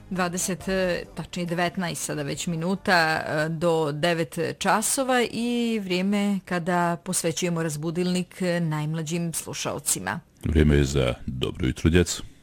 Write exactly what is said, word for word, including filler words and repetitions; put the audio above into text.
dvadeset, tačnije devetnaest sada već minuta do devet časova i vrijeme kada posvećujemo razbudilnik najmlađim slušaocima. Vrijeme je za Dobro jutro, djeco.